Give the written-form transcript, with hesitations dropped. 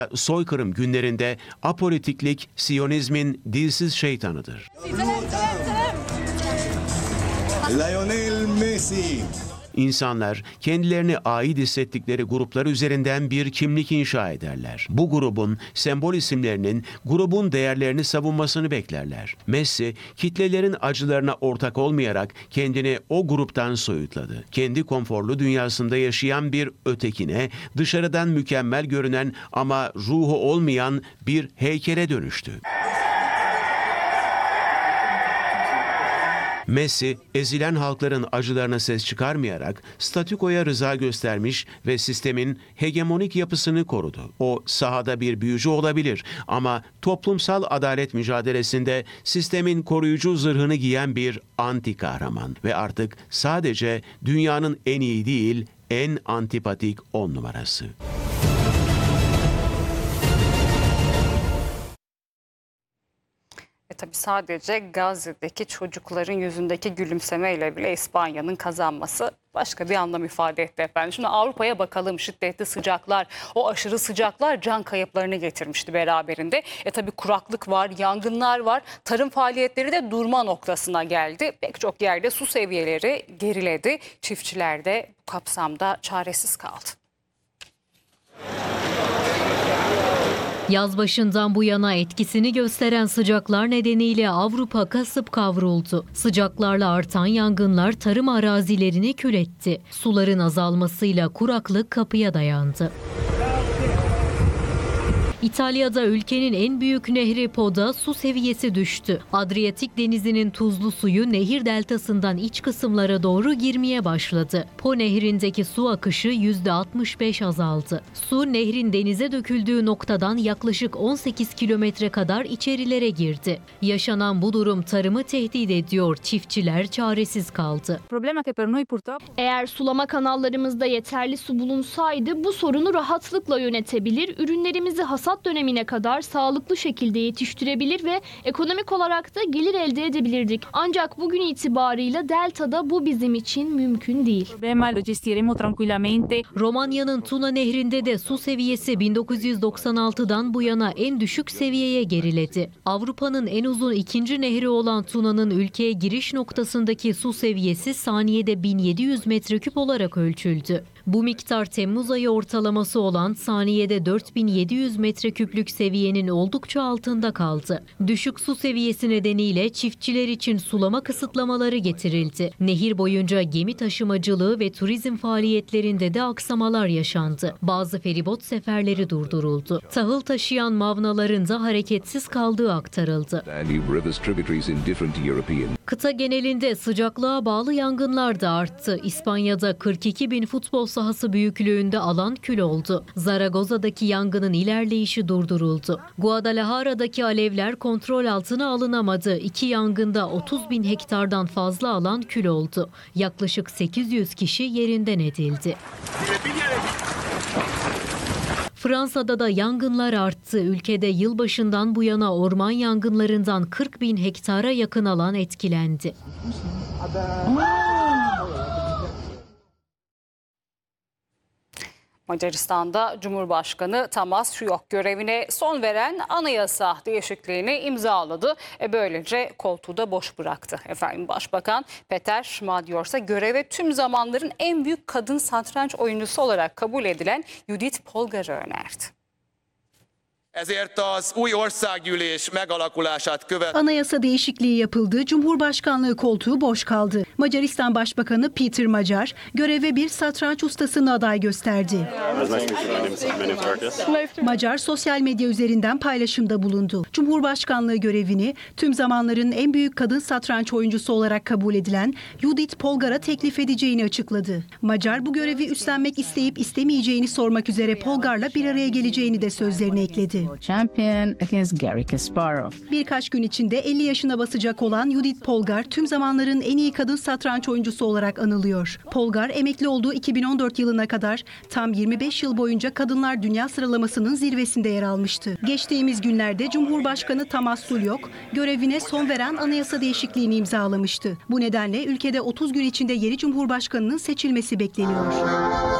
Soykırım günlerinde apolitiklik Siyonizmin dilsiz şeytanıdır. Lionel Messi. İnsanlar kendilerini ait hissettikleri gruplar üzerinden bir kimlik inşa ederler. Bu grubun sembol isimlerinin grubun değerlerini savunmasını beklerler. Messi, kitlelerin acılarına ortak olmayarak kendini o gruptan soyutladı. Kendi konforlu dünyasında yaşayan bir ötekine, dışarıdan mükemmel görünen ama ruhu olmayan bir heykele dönüştü. Messi, ezilen halkların acılarına ses çıkarmayarak statükoya rıza göstermiş ve sistemin hegemonik yapısını korudu. O sahada bir büyücü olabilir ama toplumsal adalet mücadelesinde sistemin koruyucu zırhını giyen bir anti kahraman ve artık sadece dünyanın en iyi değil, en antipatik 10 numarası. Tabii sadece Gazze'deki çocukların yüzündeki gülümsemeyle bile İspanya'nın kazanması başka bir anlam ifade etti efendim. Şimdi Avrupa'ya bakalım. Şiddetli sıcaklar, o aşırı sıcaklar can kayıplarını getirmişti beraberinde. Tabii kuraklık var, yangınlar var. Tarım faaliyetleri de durma noktasına geldi. Pek çok yerde su seviyeleri geriledi. Çiftçiler de bu kapsamda çaresiz kaldı. Yaz başından bu yana etkisini gösteren sıcaklar nedeniyle Avrupa kasıp kavruldu. Sıcaklarla artan yangınlar tarım arazilerini kül etti. Suların azalmasıyla kuraklık kapıya dayandı. İtalya'da ülkenin en büyük nehri Po'da su seviyesi düştü. Adriyatik Denizi'nin tuzlu suyu nehir deltasından iç kısımlara doğru girmeye başladı. Po nehrindeki su akışı %65 azaldı. Su nehrin denize döküldüğü noktadan yaklaşık 18 kilometre kadar içerilere girdi. Yaşanan bu durum tarımı tehdit ediyor. Çiftçiler çaresiz kaldı. Eğer sulama kanallarımızda yeterli su bulunsaydı bu sorunu rahatlıkla yönetebilir, ürünlerimizi hasat dönemine kadar sağlıklı şekilde yetiştirebilir ve ekonomik olarak da gelir elde edebilirdik. Ancak bugün itibarıyla deltada bu bizim için mümkün değil. Romanya'nın Tuna Nehri'nde de su seviyesi 1996'dan bu yana en düşük seviyeye geriledi. Avrupa'nın en uzun ikinci nehri olan Tuna'nın ülkeye giriş noktasındaki su seviyesi saniyede 1700 metreküp olarak ölçüldü. Bu miktar Temmuz ayı ortalaması olan saniyede 4700 metreküplük seviyenin oldukça altında kaldı. Düşük su seviyesi nedeniyle çiftçiler için sulama kısıtlamaları getirildi. Nehir boyunca gemi taşımacılığı ve turizm faaliyetlerinde de aksamalar yaşandı. Bazı feribot seferleri durduruldu. Tahıl taşıyan mavnaların da hareketsiz kaldığı aktarıldı. Kıta genelinde sıcaklığa bağlı yangınlar da arttı. İspanya'da 42 bin futbol sahası büyüklüğünde alan kül oldu. Zaragoza'daki yangının ilerleyişi durduruldu. Guadalajara'daki alevler kontrol altına alınamadı. İki yangında 30 bin hektardan fazla alan kül oldu. Yaklaşık 800 kişi yerinden edildi. Fransa'da da yangınlar arttı. Ülkede yılbaşından bu yana orman yangınlarından 40 bin hektara yakın alan etkilendi. Macaristan'da Cumhurbaşkanı Tamas Şuyok görevine son veren anayasa değişikliğini imzaladı. Böylece koltuğu da boş bıraktı. Başbakan Peter Madyor ise göreve tüm zamanların en büyük kadın satranç oyuncusu olarak kabul edilen Judith Polgar'ı önerdi. Anayasa değişikliği yapıldı, Cumhurbaşkanlığı koltuğu boş kaldı. Macaristan Başbakanı Peter Magyar göreve bir satranç ustasını aday gösterdi. Magyar sosyal medya üzerinden paylaşımda bulundu. Cumhurbaşkanlığı görevini tüm zamanların en büyük kadın satranç oyuncusu olarak kabul edilen Judith Polgar'a teklif edeceğini açıkladı. Magyar bu görevi üstlenmek isteyip istemeyeceğini sormak üzere Polgar'la bir araya geleceğini de sözlerine ekledi. Birkaç gün içinde 50 yaşına basacak olan Judith Polgar tüm zamanların en iyi kadın satranç oyuncusu olarak anılıyor. Polgar emekli olduğu 2014 yılına kadar tam 25 yıl boyunca kadınlar dünya sıralamasının zirvesinde yer almıştı. Geçtiğimiz günlerde Cumhurbaşkanı Tamas Şuyok görevine son veren anayasa değişikliğini imzalamıştı. Bu nedenle ülkede 30 gün içinde yeni Cumhurbaşkanının seçilmesi bekleniyor.